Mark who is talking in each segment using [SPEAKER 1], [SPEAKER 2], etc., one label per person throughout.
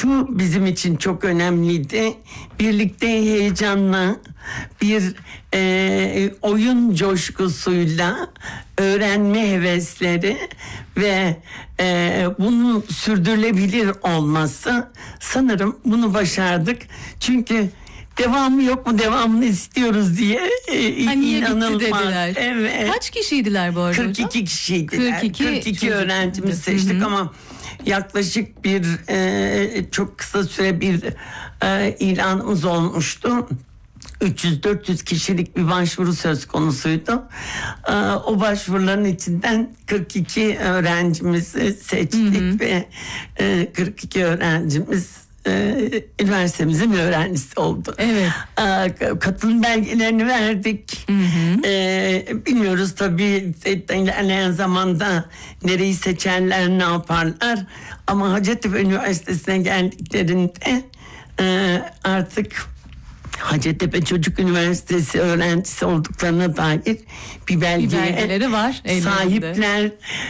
[SPEAKER 1] şu bizim için çok önemliydi. Birlikte heyecanla bir oyun coşkusuyla öğrenme hevesleri ve bunun sürdürülebilir olması, sanırım bunu başardık. Çünkü devamı yok mu, devamını istiyoruz diye inanılmaz.
[SPEAKER 2] Dediler.
[SPEAKER 1] Evet.
[SPEAKER 2] Kaç kişiydiler bu arada
[SPEAKER 1] 42
[SPEAKER 2] hocam?
[SPEAKER 1] kişiydiler. 42 öğrencimiz seçtik ama yaklaşık bir çok kısa süre bir ilanımız olmuştu. 300-400 kişilik bir başvuru söz konusuydu. O başvuruların içinden 42 öğrencimizi seçtik ve 42 öğrencimiz üniversitemizin bir öğrencisi oldu.
[SPEAKER 2] Evet.
[SPEAKER 1] Katılım belgelerini verdik. Bilmiyoruz tabii ilerleyen zamanda nereyi seçerler, ne yaparlar. Ama Hacettepe Üniversitesi'ne geldiklerinde artık Hacettepe Çocuk Üniversitesi öğrencisi olduklarına dair bir
[SPEAKER 2] belgeleri var
[SPEAKER 1] sahipler.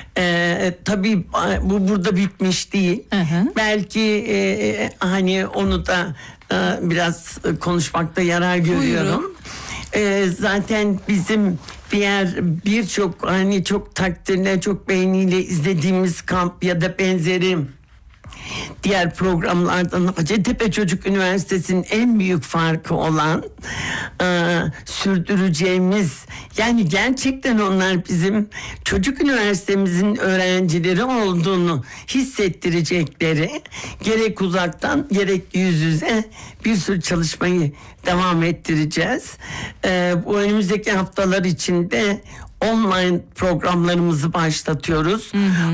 [SPEAKER 1] Tabii bu burada bitmiş değil. Belki hani onu da biraz konuşmakta yarar görüyorum. Zaten bizim birçok hani çok takdirle, çok beğeniyle izlediğimiz kamp ya da benzeri diğer programlardan Hacettepe Çocuk Üniversitesi'nin en büyük farkı olan sürdüreceğimiz, yani gerçekten onlar bizim çocuk üniversitemizin öğrencileri olduğunu hissettirecekleri, gerek uzaktan gerek yüz yüze bir sürü çalışmayı devam ettireceğiz. Bu önümüzdeki haftalar içinde online programlarımızı başlatıyoruz.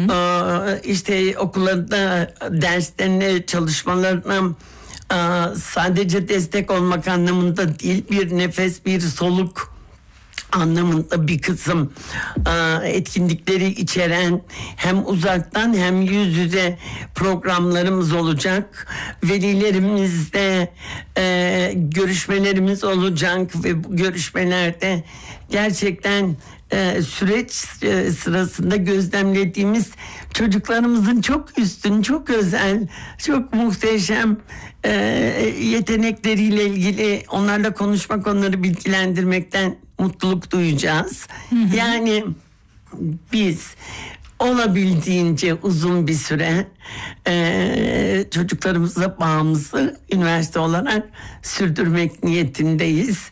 [SPEAKER 1] İşte okullarda derslerine, çalışmalarına sadece destek olmak anlamında değil, bir nefes, bir soluk anlamında bir kısım etkinlikleri içeren hem uzaktan hem yüz yüze programlarımız olacak. Velilerimizle görüşmelerimiz olacak ve bu görüşmelerde gerçekten süreç sırasında gözlemlediğimiz çocuklarımızın çok üstün, çok özel, çok muhteşem yetenekleriyle ilgili onlarla konuşmak, onları bilgilendirmekten mutluluk duyacağız. Yani biz olabildiğince uzun bir süre çocuklarımıza bağımızı üniversite olarak sürdürmek niyetindeyiz.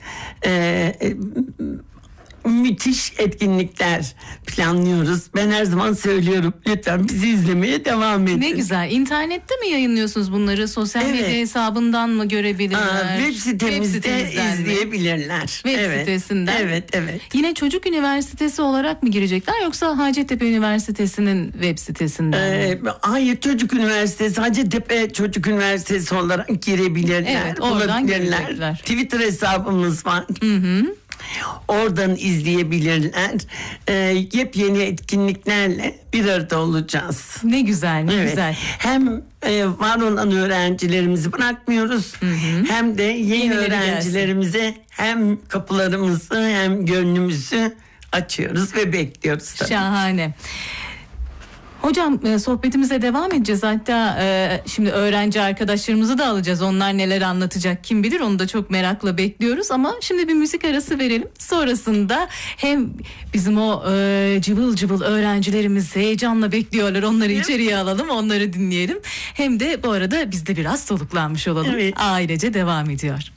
[SPEAKER 1] Müthiş etkinlikler planlıyoruz. Ben her zaman söylüyorum, lütfen bizi izlemeye devam edin.
[SPEAKER 2] Ne güzel. İnternette mi yayınlıyorsunuz bunları? Sosyal medya hesabından mı görebilirler?
[SPEAKER 1] Web sitemizde izleyebilirler.
[SPEAKER 2] Web sitesinden.
[SPEAKER 1] Evet.
[SPEAKER 2] Yine Çocuk Üniversitesi olarak mı girecekler yoksa Hacettepe Üniversitesi'nin web sitesinden mi?
[SPEAKER 1] Hayır, Çocuk Üniversitesi, Hacettepe Çocuk Üniversitesi olarak girebilirler.
[SPEAKER 2] Evet, oradan girecekler.
[SPEAKER 1] Twitter hesabımız var. Oradan izleyebilirler. Yepyeni etkinliklerle bir arada olacağız.
[SPEAKER 2] Ne güzel, ne güzel.
[SPEAKER 1] Hem var olan öğrencilerimizi bırakmıyoruz, hem de yeni öğrencilerimize hem kapılarımızı hem gönlümüzü açıyoruz ve bekliyoruz tabii.
[SPEAKER 2] Şahane. Hocam sohbetimize devam edeceğiz. Hatta şimdi öğrenci arkadaşlarımızı da alacağız. Onlar neler anlatacak kim bilir, onu da çok merakla bekliyoruz. Ama şimdi bir müzik arası verelim. Sonrasında hem bizim o cıvıl cıvıl öğrencilerimiz heyecanla bekliyorlar. Onları içeriye alalım, onları dinleyelim. Hem de bu arada biz de biraz soluklanmış olalım. Ailece devam ediyor.